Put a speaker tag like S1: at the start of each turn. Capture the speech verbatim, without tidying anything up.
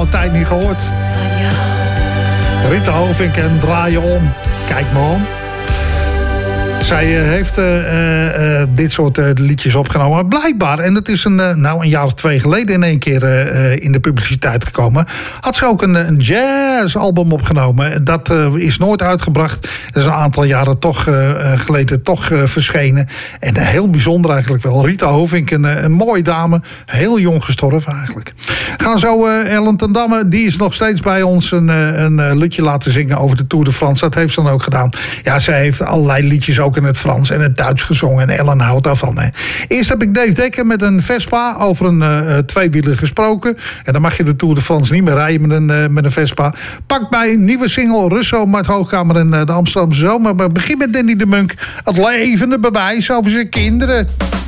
S1: een tijd niet gehoord. Rita Hovink en Draai je om. Kijk me om. Zij uh, heeft uh, uh, uh, dit soort uh, liedjes opgenomen. Blijkbaar, en dat is een, uh, nou, een jaar of twee geleden in één keer uh, in de publiciteit gekomen. Had ze ook een, een jazzalbum opgenomen. Dat uh, is nooit uitgebracht. Dat is een aantal jaren toch uh, geleden toch uh, verschenen. En uh, heel bijzonder eigenlijk wel. Rita Hovink, een, een mooie dame. Heel jong gestorven eigenlijk. Gaan zo uh, Ellen ten Damme, die is nog steeds bij ons een, een, een liedje laten zingen over de Tour de France. Dat heeft ze dan ook gedaan. Ja, zij heeft allerlei liedjes ook in het Frans en het Duits gezongen. En Ellen houdt daarvan. Hè. Eerst heb ik Dave Dekker met een Vespa over een uh, tweewieler gesproken. En dan mag je de Tour de France niet meer rijden met een, uh, met een Vespa. Pak bij een nieuwe single Russo, Mart Hoogkamer en uh, de Amsterdamse Zomer. Maar begin met Danny de Munk. Het levende bewijs over zijn kinderen.